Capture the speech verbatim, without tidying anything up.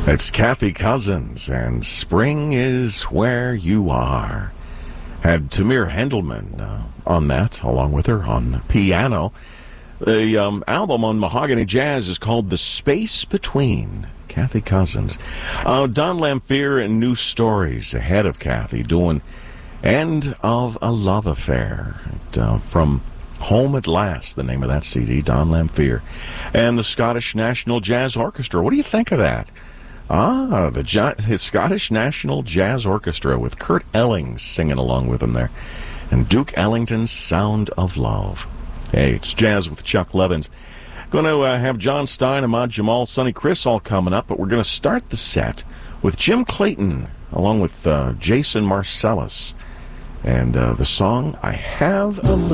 It's Kathy Cousins, and Spring is Where You Are. Had Tamir Hendelman uh, on that, along with her on piano. The um, album on Mahogany Jazz is called The Space Between. Kathy Cousins. Uh, Don Lamphere and New Stories ahead of Kathy, doing End of a Love Affair uh, from Home at Last, the name of that C D, Don Lamphere. And the Scottish National Jazz Orchestra. What do you think of that? Ah, the ja- his Scottish National Jazz Orchestra with Kurt Elling singing along with him there. And Duke Ellington's Sound of Love. Hey, it's Jazz with Chuck Levins. Going to uh, have John Stein, Ahmad Jamal, Sonny Chris all coming up, but we're going to start the set with Jim Clayton along with uh, Jason Marcellus. And uh, the song, I Have a Little...